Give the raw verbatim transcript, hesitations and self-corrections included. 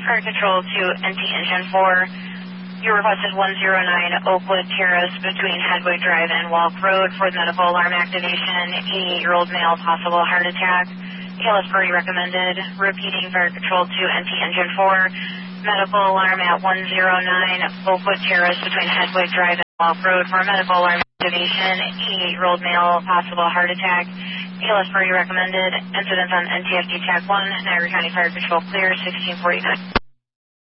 Fire Control to N T Engine four. You requested one oh nine Oakwood Terrace between Headway Drive and Walk Road for medical alarm activation. eighty-eight-year-old male, possible heart attack. K L S Purdy recommended. Repeating, Fire Control to N T Engine four. Medical alarm at one oh nine Oakwood Terrace between Headway Drive and Walk Road for medical alarm activation. eighty-eight-year-old male, possible heart attack. K L S Purdy recommended. Incidents on N T F D Tech one. Niagara County Fire Control clear, sixteen forty-nine.